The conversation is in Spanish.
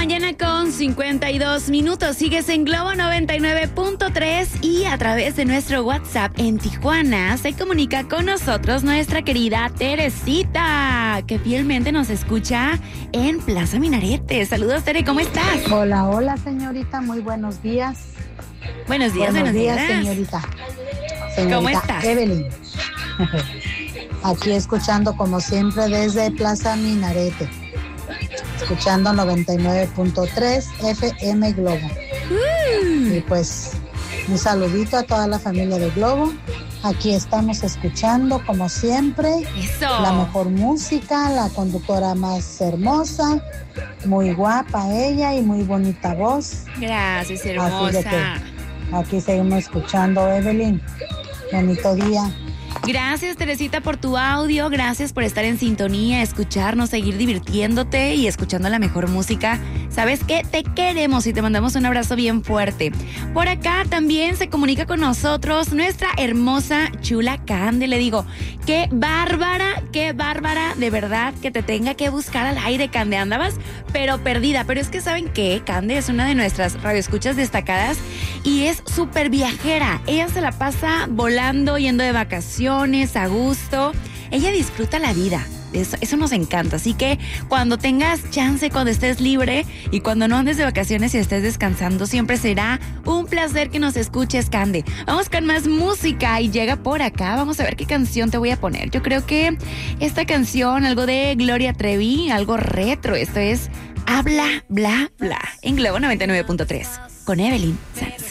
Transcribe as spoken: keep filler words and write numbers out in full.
mañana con cincuenta y dos minutos. Sigues en Globo noventa y nueve punto tres y a través de nuestro WhatsApp en Tijuana se comunica con nosotros nuestra querida Teresita, que fielmente nos escucha en Plaza Minarete. Saludos, Tere, ¿cómo estás? Hola, hola, señorita, muy buenos días. Buenos días, buenos, buenos días, días, señorita. señorita ¿Cómo estás? Evelyn. Aquí escuchando como siempre desde Plaza Minarete. Escuchando noventa y nueve punto tres F M Globo. Uh. Y pues un saludito a toda la familia de Globo. Aquí estamos escuchando como siempre. Eso. La mejor música, la conductora más hermosa, muy guapa ella y muy bonita voz. Gracias, hermosa. Así de que aquí seguimos escuchando, Evelyn. Bonito día. Gracias, Teresita, por tu audio. Gracias por estar en sintonía, escucharnos, seguir divirtiéndote y escuchando la mejor música. ¿Sabes qué? Te queremos y te mandamos un abrazo bien fuerte. Por acá también se comunica con nosotros nuestra hermosa chula Cande. Le digo, qué bárbara, qué bárbara, de verdad, que te tenga que buscar al aire, Cande. Andabas, pero perdida. Pero es que, ¿saben qué? Cande es una de nuestras radioescuchas destacadas y es súper viajera. Ella se la pasa volando, yendo de vacaciones, a gusto. Ella disfruta la vida. Eso, eso nos encanta. Así que cuando tengas chance, cuando estés libre y cuando no andes de vacaciones y estés descansando, siempre será un placer que nos escuches, Cande. Vamos con más música y llega por acá. Vamos a ver qué canción te voy a poner. Yo creo que esta canción, algo de Gloria Trevi, algo retro. Esto es Habla, Bla, Bla en Globo noventa y nueve punto tres con Evelyn Sanz.